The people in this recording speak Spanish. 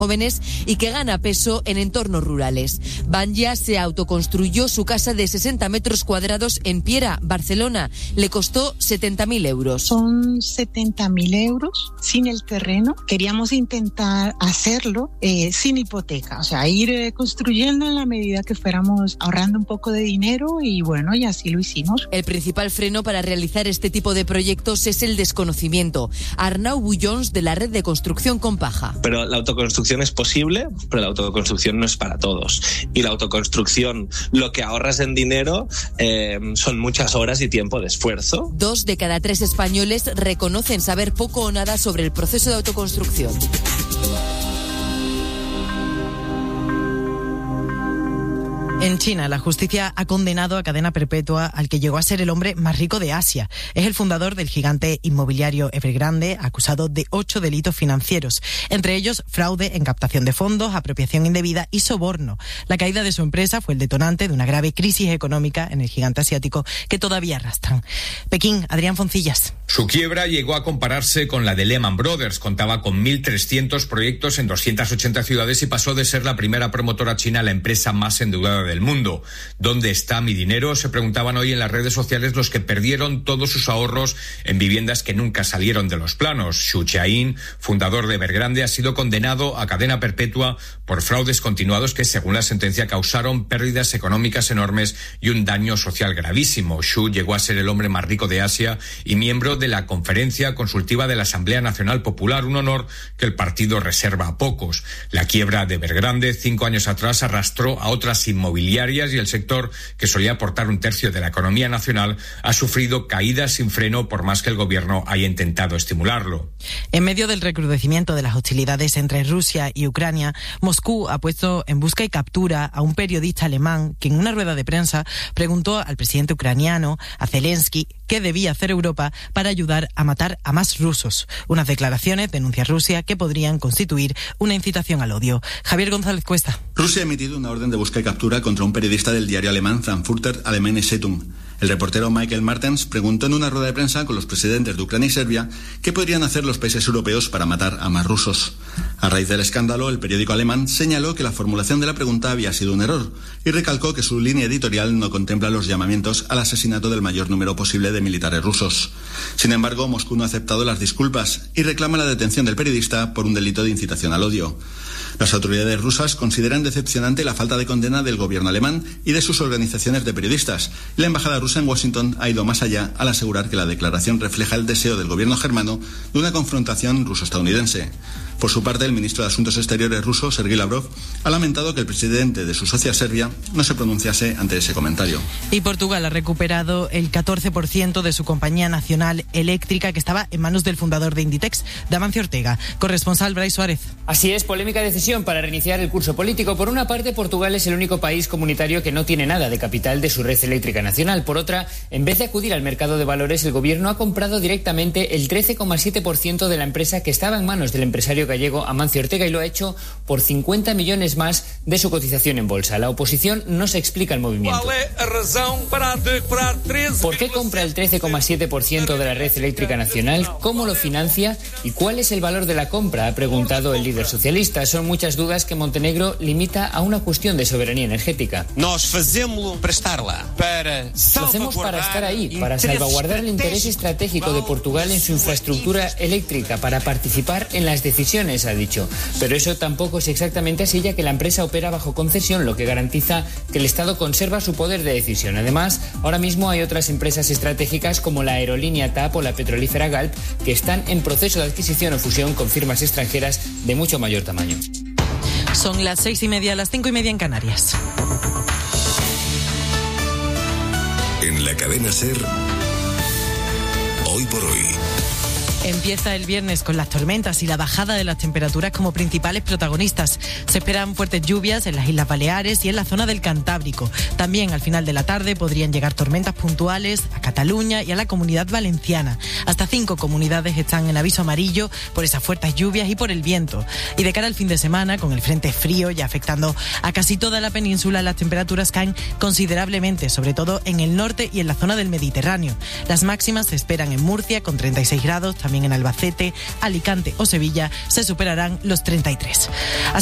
jóvenes y que gana peso en entornos rurales. Banja se autoconstruyó su casa de 60 metros cuadrados en Piera, Barcelona. Le costó 70.000 euros. Son 70.000 euros sin el terreno. Queríamos intentar hacerlo sin hipoteca, o sea, ir construyendo en la medida que fuéramos ahorrando un poco de dinero y bueno, y así lo hicimos. El principal freno para realizar este tipo de proyectos es el desconocimiento. Arnau Bullons, de la red de construcción con paja. Pero la autoconstrucción es posible, pero la autoconstrucción no es para todos. Y la autoconstrucción, lo que ahorras en dinero son muchas horas y tiempo de esfuerzo. 2 de cada 3 españoles reconocen saber poco o nada sobre el proceso de autoconstrucción. En China, la justicia ha condenado a cadena perpetua al que llegó a ser el hombre más rico de Asia. Es el fundador del gigante inmobiliario Evergrande, acusado de 8 delitos financieros, entre ellos fraude en captación de fondos, apropiación indebida y soborno. La caída de su empresa fue el detonante de una grave crisis económica en el gigante asiático que todavía arrastran. Pekín, Adrián Foncillas. Su quiebra llegó a compararse con la de Lehman Brothers. Contaba con 1.300 proyectos en 280 ciudades y pasó de ser la primera promotora china a la empresa más endeudada del mundo. ¿Dónde está mi dinero?, se preguntaban hoy en las redes sociales los que perdieron todos sus ahorros en viviendas que nunca salieron de los planos. Xu Qiayin, fundador de Evergrande, ha sido condenado a cadena perpetua por fraudes continuados que, según la sentencia, causaron pérdidas económicas enormes y un daño social gravísimo. Xu llegó a ser el hombre más rico de Asia y miembro de la Conferencia Consultiva de la Asamblea Nacional Popular, un honor que el partido reserva a pocos. La quiebra de Evergrande 5 años atrás arrastró a otras inmobiliarias y el sector, que solía aportar 1/3 de la economía nacional, ha sufrido caídas sin freno por más que el gobierno haya intentado estimularlo. En medio del recrudecimiento de las hostilidades entre Rusia y Ucrania, Moscú ha puesto en busca y captura a un periodista alemán que en una rueda de prensa preguntó al presidente ucraniano, a Zelensky, qué debía hacer Europa para ayudar a matar a más rusos. Unas declaraciones, denuncia Rusia, que podrían constituir una incitación al odio. Javier González Cuesta. Rusia ha emitido una orden de busca y captura contra un periodista del diario alemán Frankfurter Allgemeine Zeitung. El reportero Michael Martens preguntó en una rueda de prensa con los presidentes de Ucrania y Serbia qué podrían hacer los países europeos para matar a más rusos. A raíz del escándalo, el periódico alemán señaló que la formulación de la pregunta había sido un error y recalcó que su línea editorial no contempla los llamamientos al asesinato del mayor número posible de militares rusos. Sin embargo, Moscú no ha aceptado las disculpas y reclama la detención del periodista por un delito de incitación al odio. Las autoridades rusas consideran decepcionante la falta de condena del gobierno alemán y de sus organizaciones de periodistas. La embajada rusa en Washington ha ido más allá al asegurar que la declaración refleja el deseo del gobierno germano de una confrontación ruso-estadounidense. Por su parte, el ministro de Asuntos Exteriores ruso, Sergei Lavrov, ha lamentado que el presidente de su socia Serbia no se pronunciase ante ese comentario. Y Portugal ha recuperado el 14% de su compañía nacional eléctrica que estaba en manos del fundador de Inditex, Damancio Ortega. Corresponsal Brais Suárez. Así es, polémica decisión para reiniciar el curso político. Por una parte, Portugal es el único país comunitario que no tiene nada de capital de su red eléctrica nacional. Por otra, en vez de acudir al mercado de valores, el gobierno ha comprado directamente el 13,7% de la empresa que estaba en manos del empresario gallego Amancio Ortega y lo ha hecho por 50 millones más de su cotización en bolsa. La oposición no se explica el movimiento. ¿Por qué compra el 13,7% de la red eléctrica nacional? ¿Cómo lo financia? ¿Y cuál es el valor de la compra?, ha preguntado el líder socialista. Son muchas dudas que Montenegro limita a una cuestión de soberanía energética. Lo hacemos para estar ahí, para salvaguardar el interés estratégico de Portugal en su infraestructura eléctrica, para participar en las decisiones, ha dicho. Pero eso tampoco es exactamente así, ya que la empresa opera bajo concesión, lo que garantiza que el Estado conserva su poder de decisión. Además, ahora mismo hay otras empresas estratégicas como la aerolínea TAP o la petrolífera Galp que están en proceso de adquisición o fusión con firmas extranjeras de mucho mayor tamaño. Son las 6:30, las 5:30 en Canarias. En la cadena SER, hoy por hoy. Empieza el viernes con las tormentas y la bajada de las temperaturas como principales protagonistas. Se esperan fuertes lluvias en las Islas Baleares y en la zona del Cantábrico. También al final de la tarde podrían llegar tormentas puntuales a Cataluña y a la Comunidad Valenciana. Hasta 5 comunidades están en aviso amarillo por esas fuertes lluvias y por el viento. Y de cara al fin de semana, con el frente frío ya afectando a casi toda la península, las temperaturas caen considerablemente, sobre todo en el norte y en la zona del Mediterráneo. Las máximas se esperan en Murcia con 36 grados, también También en Albacete, Alicante o Sevilla se superarán los 33.